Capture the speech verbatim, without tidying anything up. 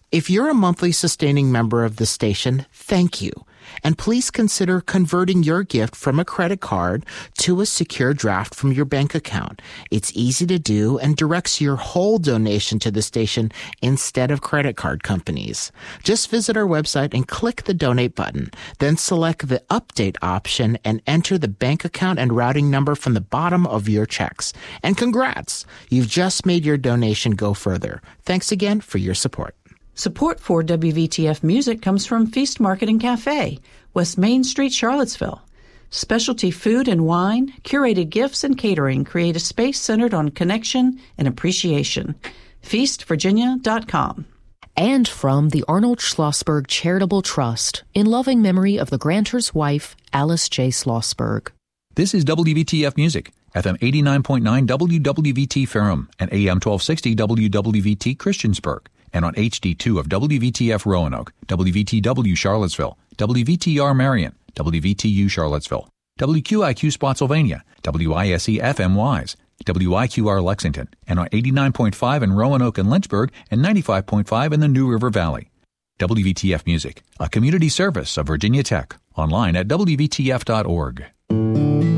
If you're a monthly sustaining member of the station, thank you. And please consider converting your gift from a credit card to a secure draft from your bank account. It's easy to do and directs your whole donation to the station instead of credit card companies. Just visit our website and click the donate button. Then select the update option and enter the bank account and routing number from the bottom of your checks. And congrats! You've just made your donation go further. Thanks again for your support. Support for W V T F Music comes from Feast Market and Cafe, West Main Street, Charlottesville. Specialty food and wine, curated gifts, and catering create a space centered on connection and appreciation. feast virginia dot com. And from the Arnold Schlossberg Charitable Trust, in loving memory of the grantor's wife, Alice J. Schlossberg. This is W V T F Music, F M eighty-nine point nine W W V T Ferrum and A M twelve sixty W W V T Christiansburg, and on H D two of W V T F Roanoke, W V T W Charlottesville, W V T R Marion, W V T U Charlottesville, W Q I Q Spotsylvania, W I S E F M Wise, W I Q R Lexington, and on eighty-nine point five in Roanoke and Lynchburg, and ninety-five point five in the New River Valley. W V T F Music, a community service of Virginia Tech, online at W V T F dot org.